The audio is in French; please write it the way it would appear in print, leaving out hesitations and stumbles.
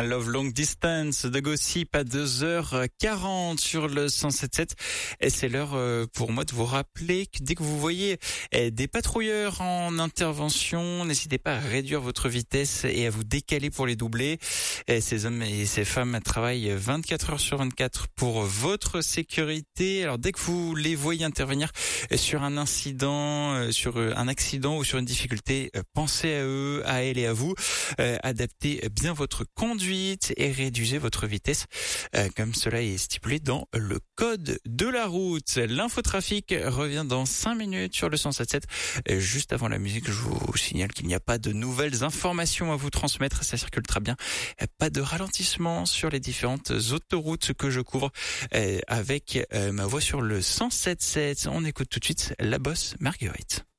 Love Long Distance de Gossip à 2h40 sur le 107.7. Et c'est l'heure pour moi de vous rappeler que dès que vous voyez des patrouilleurs en intervention, n'hésitez pas à réduire votre vitesse et à vous décaler pour les doubler. Et ces hommes et ces femmes travaillent 24 heures sur 24 pour votre sécurité. Alors dès que vous les voyez intervenir sur un incident, sur un accident ou sur une difficulté, pensez à eux, à elle et à vous. Adaptez bien votre conduite et réduisez votre vitesse comme cela est stipulé dans le code de la route. L'infotrafic revient dans 5 minutes sur le 107.7. Juste avant la musique, je vous signale qu'il n'y a pas de nouvelles informations à vous transmettre. Ça circule très bien. Pas de ralentissement sur les différentes autoroutes que je couvre avec ma voix sur le 107.7. On écoute tout de suite La Bosse Marguerite.